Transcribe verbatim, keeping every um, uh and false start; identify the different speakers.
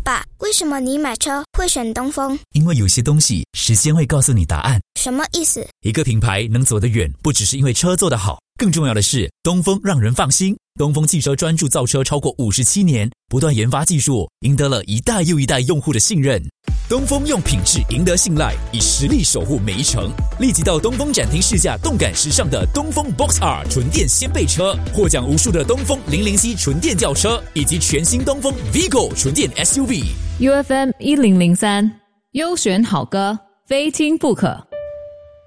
Speaker 1: 爸，为什么你买车会选东风？
Speaker 2: 因为有些东西时间会告诉你答案。
Speaker 1: 什么意思？
Speaker 2: 一个品牌能走得远，不只是因为车做得好，更重要的是东风让人放心。东风汽车专注造车超过五十七年，不断研发技术，赢得了一代又一代用户的信任。东风用品质赢得信赖，以实力守护每一程。立即到东风展厅试驾动感时尚的东风 Box R 纯电掀背车，获奖无数的东风零零 C 纯电轿车，以及全新东风 Vigo 纯电 S U V。
Speaker 3: U F M 一零零三，优选好歌，非听不可。